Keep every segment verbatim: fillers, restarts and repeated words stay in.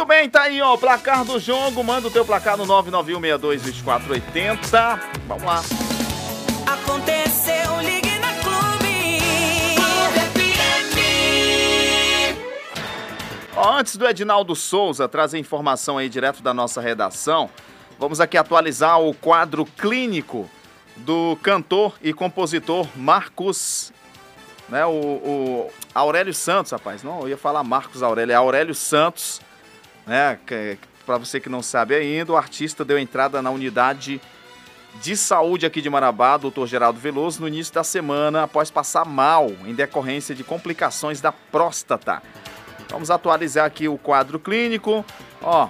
bem, tá aí, ó, o placar do jogo. Manda o teu placar no nove nove um seis dois dois quatro oito zero. Vamos lá. Aconteceu, ligue na Clube. Ó, antes do Edinaldo Souza trazer informação aí direto da nossa redação, vamos aqui atualizar o quadro clínico do cantor e compositor Marcos, né, o, o Aurélio Santos, rapaz. Não, eu ia falar Marcos Aurélio, é Aurélio Santos, né? Para você que não sabe ainda, o artista deu entrada na unidade de saúde aqui de Marabá, doutor Geraldo Veloso, no início da semana, após passar mal em decorrência de complicações da próstata. Vamos atualizar aqui o quadro clínico. Ó,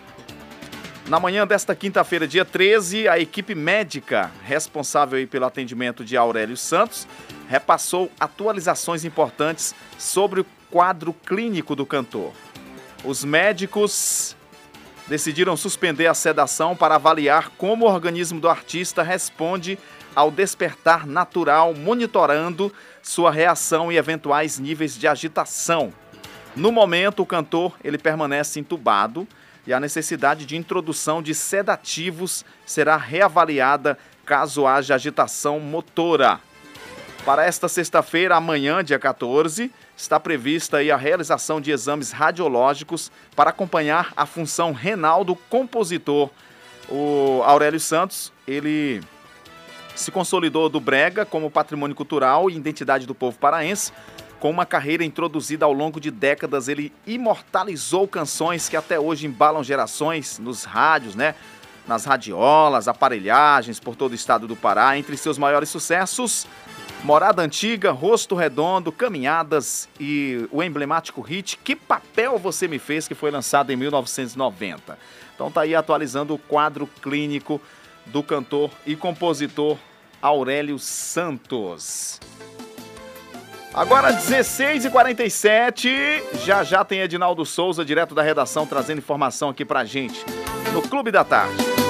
na manhã desta quinta-feira, dia treze, a equipe médica responsável aí pelo atendimento de Aurélio Santos repassou atualizações importantes sobre o quadro clínico do cantor. Os médicos decidiram suspender a sedação para avaliar como o organismo do artista responde ao despertar natural, monitorando sua reação e eventuais níveis de agitação. No momento, o cantor ele permanece entubado e a necessidade de introdução de sedativos será reavaliada caso haja agitação motora. Para esta sexta-feira, amanhã, dia quatorze, está prevista aí a realização de exames radiológicos para acompanhar a função renal do compositor. O Aurélio Santos, ele se consolidou do brega como patrimônio cultural e identidade do povo paraense. Com uma carreira introduzida ao longo de décadas, ele imortalizou canções que até hoje embalam gerações nos rádios, né? Nas radiolas, aparelhagens por todo o estado do Pará. Entre seus maiores sucessos, Morada Antiga, Rosto Redondo, Caminhadas e o emblemático hit Que Papel Você Me Fez, que foi lançado em mil novecentos e noventa. Então tá aí atualizando o quadro clínico do cantor e compositor Aurélio Santos. Agora dezesseis e quarenta e sete, já já tem Edinaldo Souza, direto da redação, trazendo informação aqui pra gente no Clube da Tarde.